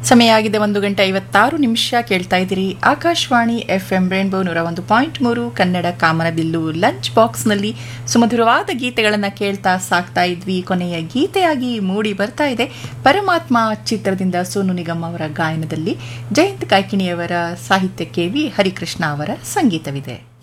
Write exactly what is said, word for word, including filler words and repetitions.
ಸಮಯ ಆಗಿದೆ ಒಂದು ಗಂಟೆ ಐವತ್ತಾರು ನಿಮಿಷ. ಕೇಳ್ತಾ ಇದ್ದೀರಿ ಆಕಾಶವಾಣಿ ಎಫ್ ಎಂ ರೇನ್ಬೋ ನೂರ ಒಂದು ಪಾಯಿಂಟ್ ಮೂರು ಕನ್ನಡ ಕಾಮನಬಿಲ್ಲು ಲಂಚ್ ಬಾಕ್ಸ್ನಲ್ಲಿ ಸುಮಧುರವಾದ ಗೀತೆಗಳನ್ನು ಕೇಳ್ತಾ ಸಾಕ್ತಾ ಇದ್ವಿ. ಕೊನೆಯ ಗೀತೆಯಾಗಿ ಮೂಡಿ ಬರ್ತಾ ಇದೆ ಪರಮಾತ್ಮ ಚಿತ್ರದಿಂದ ಸೋನು ನಿಗಮ್ ಅವರ ಗಾಯನದಲ್ಲಿ ಜಯಂತ್ ಕಾಯ್ಕಿಣಿಯವರ ಸಾಹಿತ್ಯಕ್ಕೆ ವಿ ಹರಿಕೃಷ್ಣ ಅವರ ಸಂಗೀತವಿದೆ.